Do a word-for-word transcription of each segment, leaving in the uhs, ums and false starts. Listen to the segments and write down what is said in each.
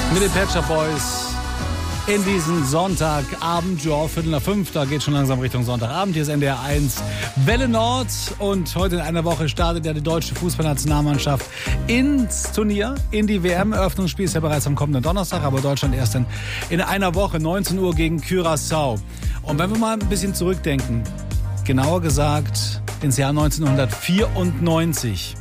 Mit den Pet Shop Boys in diesen Sonntagabend, ja, Viertel nach fünf, da geht schon langsam Richtung Sonntagabend. Hier ist N D R eins Welle Nord und heute in einer Woche startet ja die deutsche Fußballnationalmannschaft ins Turnier, in die W M. Eröffnungsspiel ist ja bereits am kommenden Donnerstag, aber Deutschland erst in, in einer Woche, neunzehn Uhr gegen Curaçao. Und wenn wir mal ein bisschen zurückdenken, genauer gesagt ins Jahr neunzehnhundertvierundneunzig,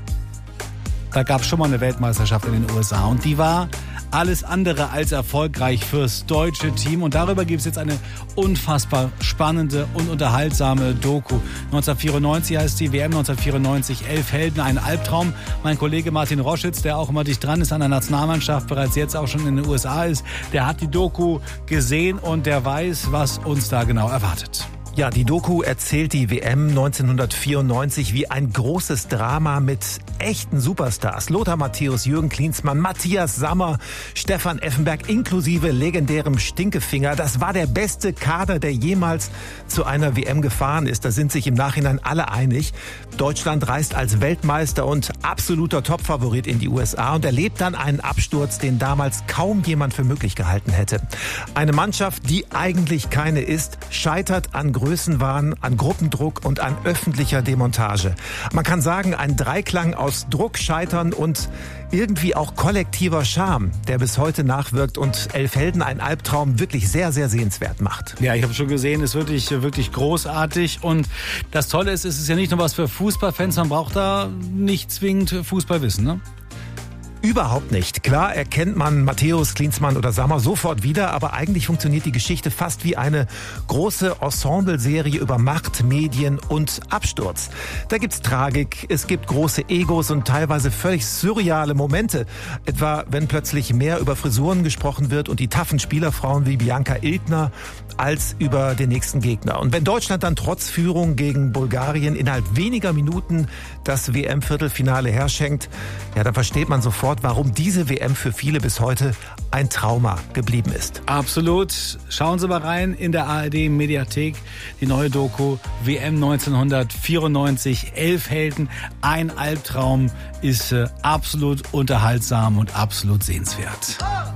da gab es schon mal eine Weltmeisterschaft in den U S A und die war alles andere als erfolgreich fürs deutsche Team. Und darüber gibt es jetzt eine unfassbar spannende und unterhaltsame Doku. neunzehnhundertvierundneunzig heißt die W M neunzehnhundertvierundneunzig, elf Helden, ein Albtraum. Mein Kollege Martin Roschitz, der auch immer dicht dran ist an der Nationalmannschaft, bereits jetzt auch schon in den U S A ist, der hat die Doku gesehen und der weiß, was uns da genau erwartet. Ja, die Doku erzählt die W M neunzehnhundertvierundneunzig wie ein großes Drama mit echten Superstars. Lothar Matthäus, Jürgen Klinsmann, Matthias Sammer, Stefan Effenberg inklusive legendärem Stinkefinger. Das war der beste Kader, der jemals zu einer W M gefahren ist. Da sind sich im Nachhinein alle einig. Deutschland reist als Weltmeister und absoluter Topfavorit in die U S A und erlebt dann einen Absturz, den damals kaum jemand für möglich gehalten hätte. Eine Mannschaft, die eigentlich keine ist, scheitert an Größenwahn, an Gruppendruck und an öffentlicher Demontage. Man kann sagen, ein Dreiklang aus Druck, Scheitern und irgendwie auch kollektiver Scham, der bis heute nachwirkt und Elf Helden, ein Albtraum, wirklich sehr, sehr sehenswert macht. Ja, ich habe schon gesehen, ist wirklich, wirklich großartig. Und das Tolle ist, es ist ja nicht nur was für Fußballfans, man braucht da nicht zwingend Fußballwissen, ne? Überhaupt nicht. Klar erkennt man Matthäus, Klinsmann oder Sammer sofort wieder, aber eigentlich funktioniert die Geschichte fast wie eine große Ensemble-Serie über Macht, Medien und Absturz. Da gibt's Tragik, es gibt große Egos und teilweise völlig surreale Momente. Etwa, wenn plötzlich mehr über Frisuren gesprochen wird und die taffen Spielerfrauen wie Bianca Iltner als über den nächsten Gegner. Und wenn Deutschland dann trotz Führung gegen Bulgarien innerhalb weniger Minuten das W M-Viertelfinale herschenkt, ja, dann versteht man sofort, warum diese W M für viele bis heute ein Trauma geblieben ist. Absolut. Schauen Sie mal rein in der A R D-Mediathek, die neue Doku W M neunzehnhundertvierundneunzig, elf Helden, ein Albtraum, ist äh, absolut unterhaltsam und absolut sehenswert.